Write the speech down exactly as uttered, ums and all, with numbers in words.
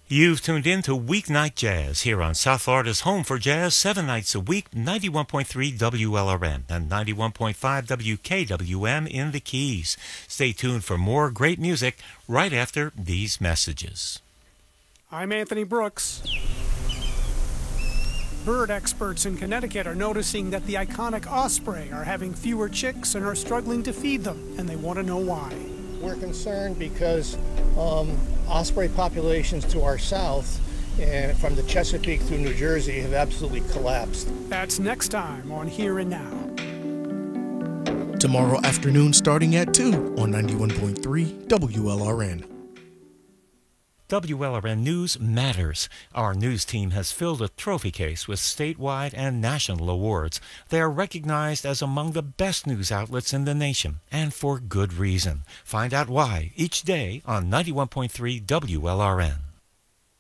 You've tuned in to Weeknight Jazz here on South Florida's home for jazz, seven nights a week, ninety-one point three W L R N and ninety-one point five W K W M in the Keys. Stay tuned for more great music right after these messages. I'm Anthony Brooks. Bird experts in Connecticut are noticing that the iconic osprey are having fewer chicks and are struggling to feed them, and they want to know why. We're concerned because um, osprey populations to our south and from the Chesapeake through New Jersey have absolutely collapsed. That's next time on Here and Now. Tomorrow afternoon starting at two on ninety-one point three W L R N. W L R N News matters. Our news team has filled a trophy case with statewide and national awards. They are recognized as among the best news outlets in the nation, and for good reason. Find out why each day on ninety-one point three W L R N.